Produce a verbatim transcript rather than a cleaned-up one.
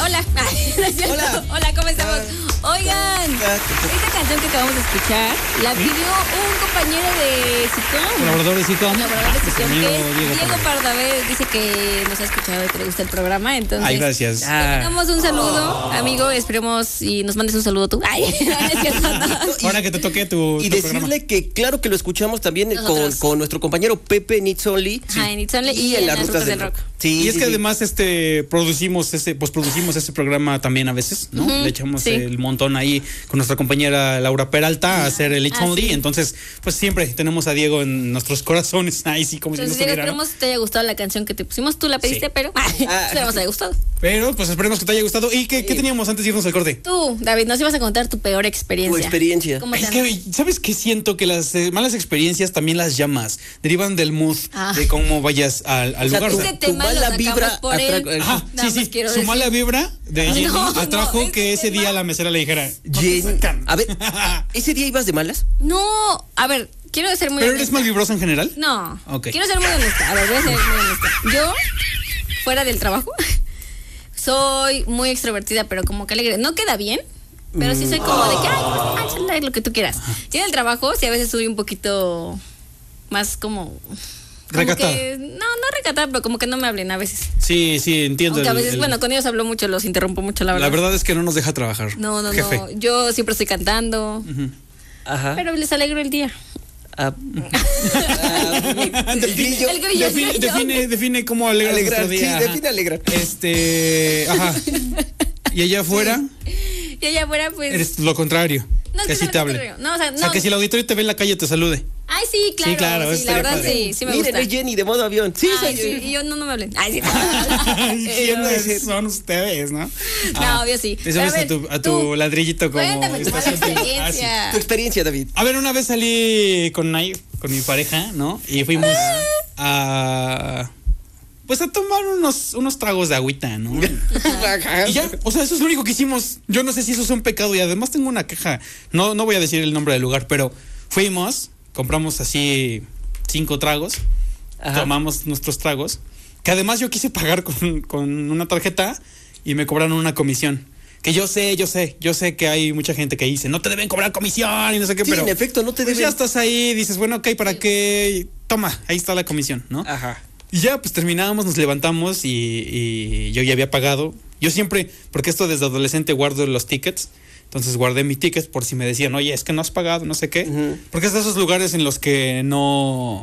Hola. Hola. Hola, ¿cómo estamos? Oigan, esta canción que acabamos de escuchar la pidió un compañero de SICOM. Colaborador de SICOM. Colaborador de SICOM, Amigo que es Diego Diego Pardavé. Dice que nos ha escuchado y que le gusta el programa. Entonces, ay, gracias. Te damos un saludo, amigo. Esperemos y nos mandes un saludo tú. Ay, no es cierto, no. Ahora que te toque tu, Y tu decirle programa. que claro que lo escuchamos también con, con nuestro compañero Pepe Needs Only. Ajá, en It's Only Y en las rutas del rock. Sí, Y es sí, que sí. además este producimos ese, pues producimos ese programa también a veces, ¿no? Ujú, Le echamos sí. el montón ahí con nuestra compañera Laura Peralta a hacer el It's Ah, Only. sí. Entonces, pues siempre tenemos a Diego en nuestros corazones. Ay, sí, como si no Entonces, Diego, estuviera, ¿no? esperemos que te haya gustado la canción que te pusimos. Tú la pediste, Sí. pero Ah. esperemos que te haya gustado. Pero pues esperemos que te haya gustado. ¿Y qué, qué teníamos antes de irnos al corte? Tú, David, nos ibas a contar tu peor experiencia. Tu experiencia. ¿Cómo te Es han- que, ¿sabes qué? Siento que las eh, malas experiencias también las llamas. Derivan del mood Ah. de cómo vayas al, al O sea, lugar. tu- o sea, Ese tu tema lo mala sacamos vibra por él. atra- Ajá, Nada sí, más sí. quiero Su decir. mala vibra de Ay, Jenny no, no, atrajo ese que ese tema. día la mesera le dijera. "No te Jenny, sacan". a ver, ¿ese día ibas de malas? No, a ver, quiero ser muy ¿Pero honesta. eres mal vibrosa en general? No, Ok. quiero ser muy honesta. A ver, voy a ser muy honesta. Yo, fuera del trabajo, soy muy extrovertida, pero como que alegre. No queda bien, pero sí soy como de que, ay, pues, échale lo que tú quieras. Y en el trabajo, sí, a veces soy un poquito más como... como Recatada. que- no, no recatada, pero como que no me hablen a veces. Sí, sí, entiendo. Aunque a el- veces, el- bueno, con ellos hablo mucho, los interrumpo mucho, la verdad. La verdad es que no nos deja trabajar. No, no, jefe. no. Yo siempre estoy cantando, Ajá. pero les alegro el día. Ah, ah, el grillo. El grillo, el Define, grillo. define, define cómo alegra Alegrar, nuestro día. sí, ajá. define alegrar. Este, ajá. Y allá afuera Y allá afuera, pues... eres lo contrario. No, es que que sí no te me hable. contrario. No, o sea, O sea, no. que si el auditorio te ve en la calle te salude. Ay, sí, claro. Sí, claro, eso Sí, la estaría verdad, padre. sí, sí me Miren, gusta. es Jenny de modo avión. Sí, Ay, soy- sí, y yo no, no me hablen. Ay, sí. ¿Quiénes son ustedes, no? No, obvio sí. Te Pero a subes a ver, tu, a tú, tu ladrillito como Cuéntame tu mala estación de- Ah, sí. experiencia. Tu experiencia, David. A ver, una vez salí con, Nay- con mi pareja, ¿no? Y fuimos a... Pues a tomar unos, unos tragos de agüita, ¿no? Y ya, o sea, eso es lo único que hicimos. Yo no sé si eso es un pecado y además tengo una queja. No, no voy a decir el nombre del lugar, pero fuimos, compramos así cinco tragos, Ajá. tomamos nuestros tragos, que además yo quise pagar con, con una tarjeta y me cobraron una comisión. Que yo sé, yo sé, yo sé que hay mucha gente que dice, no te deben cobrar comisión y no sé qué, Sí, pero... en efecto, no te pues deben. ya estás ahí, dices, bueno, ok, ¿para qué? Toma, ahí está la comisión, ¿no? Ajá. Y ya, pues terminábamos, nos levantamos y, y yo ya había pagado. Yo siempre, porque esto desde adolescente guardo los tickets, entonces guardé mi ticket por si me decían, oye, es que no has pagado, no sé qué. Ujú. Porque es de esos lugares en los que no,